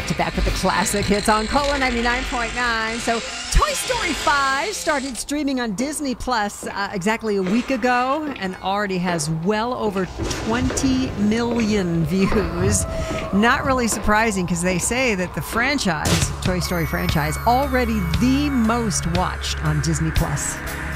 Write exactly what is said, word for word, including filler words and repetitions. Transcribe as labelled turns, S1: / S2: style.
S1: back to back with the classic hits on Cola ninety-nine point nine. So, Toy Story five started streaming on Disney Plus uh, exactly a week ago and already has well over twenty million views. Not really surprising because they say that the franchise, Toy Story franchise, already the most watched on Disney Plus.